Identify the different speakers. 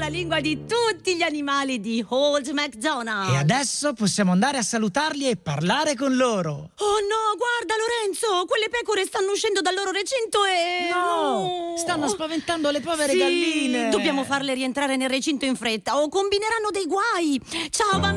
Speaker 1: la lingua di tutti gli animali di Old MacDonald.
Speaker 2: E adesso possiamo andare a salutarli e parlare con loro.
Speaker 1: Oh no, guarda Lorenzo, quelle pecore stanno uscendo dal loro recinto e...
Speaker 2: No, stanno spaventando le povere
Speaker 1: sì,
Speaker 2: galline.
Speaker 1: Dobbiamo farle rientrare nel recinto in fretta o combineranno dei guai. Ciao bambini.